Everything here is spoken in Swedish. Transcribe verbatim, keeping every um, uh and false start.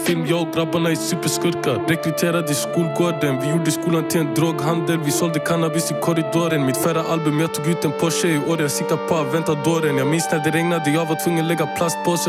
film, jag och grabbarna är superskurkar. Rekryterade i skolgården, vi gjorde skolan till en droghandel. Vi sålde cannabis i korridoren. Mitt förra album, jag tog ut en Porsche i år. Jag siktar på att vänta dåren. Jag minns när det regnade, jag var tvungen lägga plastpåse